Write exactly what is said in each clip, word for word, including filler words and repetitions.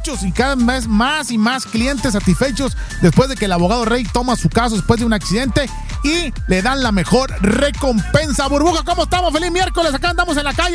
muchos y cada vez más y más clientes satisfechos después de que el abogado Rey toma su caso después de un accidente y le dan la mejor recompensa. Burbuja, ¿cómo estamos? Feliz miércoles, acá andamos en la calle,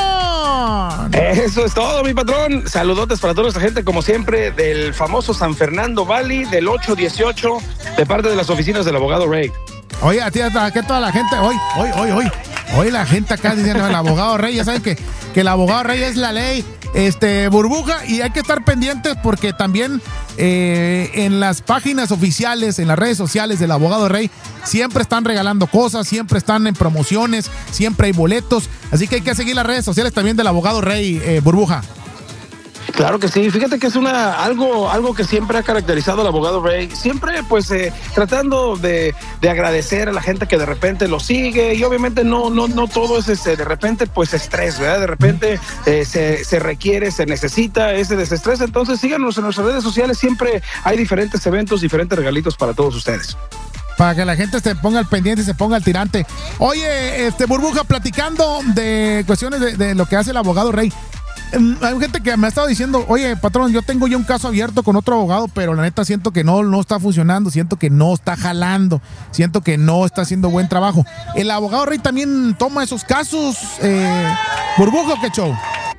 viejón. Eso es todo, mi patrón. Saludotes para toda nuestra gente, como siempre, del famoso San Fernando Valley, del ocho dieciocho, de parte de las oficinas del abogado Rey. Oye, a ti, aquí toda la gente, hoy, hoy, hoy, hoy, hoy la gente acá diciendo el abogado Rey, ya saben que, que el abogado Rey es la ley, este, Burbuja, y hay que estar pendientes porque también eh, en las páginas oficiales, en las redes sociales del abogado Rey, siempre están regalando cosas, siempre están en promociones, siempre hay boletos, así que hay que seguir las redes sociales también del abogado Rey, eh, Burbuja. Claro que sí, fíjate que es una algo algo que siempre ha caracterizado al abogado Rey, siempre pues eh, tratando de, de agradecer a la gente que de repente lo sigue y obviamente no no no todo es ese, de repente pues estrés, ¿verdad? De repente eh, se, se requiere, se necesita ese desestrés, entonces síganos en nuestras redes sociales, siempre hay diferentes eventos, diferentes regalitos para todos ustedes. Para que la gente se ponga al pendiente y se ponga al tirante. Oye, este Burbuja, platicando de cuestiones de, de lo que hace el abogado Rey, hay gente que me ha estado diciendo, oye, patrón, yo tengo ya un caso abierto con otro abogado, pero la neta siento que no, no está funcionando, siento que no está jalando, siento que no está haciendo buen trabajo. ¿El abogado Rey también toma esos casos, eh, Burbuja, o qué show?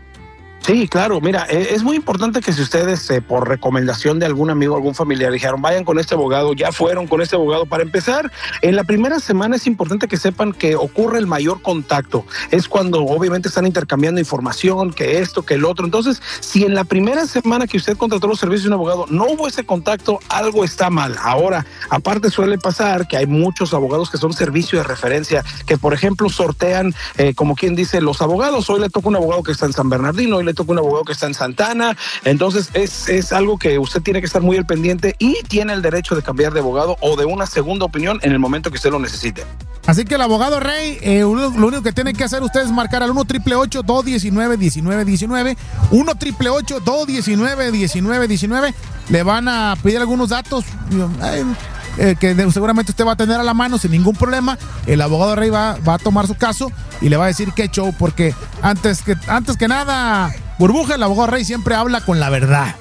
Sí, claro, mira, es muy importante que si ustedes eh, por recomendación de algún amigo, algún familiar dijeron vayan con este abogado, ya fueron con este abogado, para empezar, en la primera semana es importante que sepan que ocurre el mayor contacto, es cuando obviamente están intercambiando información, que esto, que el otro, entonces si en la primera semana que usted contrató los servicios de un abogado no hubo ese contacto, algo está mal. Ahora, aparte suele pasar que hay muchos abogados que son servicio de referencia, que por ejemplo sortean, eh, como quien dice, los abogados, hoy le toca un abogado que está en San Bernardino, hoy le toca un abogado que está en Santana, entonces es, es algo que usted tiene que estar muy al pendiente y tiene el derecho de cambiar de abogado o de una segunda opinión en el momento que usted lo necesite. Así que el abogado Rey, eh, lo, lo único que tiene que hacer usted es marcar al uno triple ocho dos diecinueve diecinueve diecinueve, uno triple ocho dos diecinueve diecinueve diecinueve, le van a pedir algunos datos, eh, eh, que de, seguramente usted va a tener a la mano sin ningún problema. El abogado Rey va, va a tomar su caso y le va a decir qué show, porque antes que, antes que nada, Burbuja, el abogado Rey siempre habla con la verdad.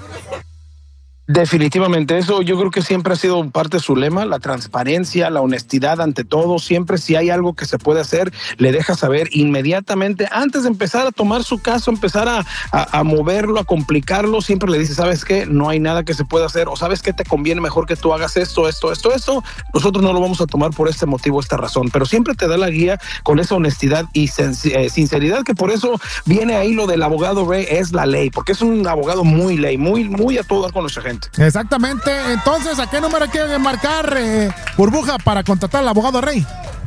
Definitivamente, eso yo creo que siempre ha sido parte de su lema, la transparencia, la honestidad ante todo. Siempre si hay algo que se puede hacer, le deja saber inmediatamente, antes de empezar a tomar su caso, empezar a, a, a moverlo, a complicarlo, siempre le dice, ¿sabes qué? No hay nada que se pueda hacer, o ¿sabes qué? Te conviene mejor que tú hagas esto, esto, esto, esto. Nosotros no lo vamos a tomar por este motivo, esta razón, pero siempre te da la guía con esa honestidad y sinceridad, que por eso viene ahí lo del abogado Rey, es la ley, porque es un abogado muy ley, muy, muy a todo dar con nuestra gente. Exactamente. Entonces, ¿a qué número hay que marcar, eh, Burbuja, para contratar al abogado Rey?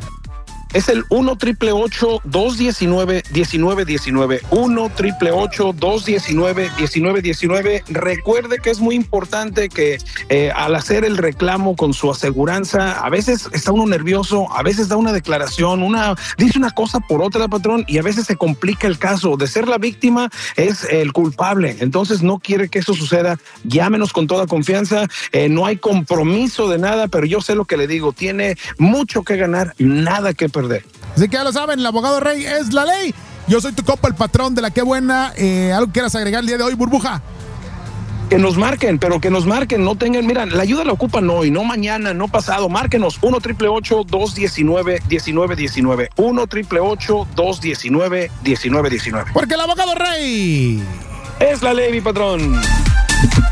Es el uno triple ocho dos diecinueve diecinueve diecinueve, uno triple ocho dos diecinueve diecinueve diecinueve. Recuerde que es muy importante que eh, al hacer el reclamo con su aseguranza, a veces está uno nervioso, a veces da una declaración, una dice una cosa por otra, patrón, y a veces se complica el caso. De ser la víctima es el culpable, entonces no quiere que eso suceda. Llámenos con toda confianza, eh, no hay compromiso de nada, pero yo sé lo que le digo, tiene mucho que ganar, nada que perder. Así que ya lo saben, el abogado Rey es la ley. Yo soy tu compa, el patrón de la Qué Buena. Eh, ¿Algo quieras agregar el día de hoy, Burbuja? Que nos marquen, pero que nos marquen, no tengan, mira, la ayuda la ocupan hoy, no mañana, no pasado. Márquenos, uno triple ocho dos diecinueve diecinueve diecinueve, uno triple ocho dos diecinueve diecinueve diecinueve. Porque el abogado Rey es la ley, mi patrón.